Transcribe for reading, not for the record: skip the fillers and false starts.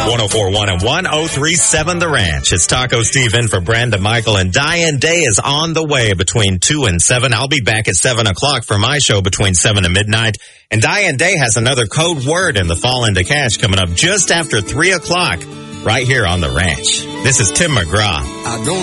104.1 and 103.7 The Ranch. It's Taco Steve in for Brenda, Michael, and Diane Day is on the way between 2 and 7. I'll be back at 7 o'clock for my show between 7 and midnight. And Diane Day has another code word in the Fall into Cash coming up just after 3 o'clock right here on The Ranch. This is Tim McGraw. I don't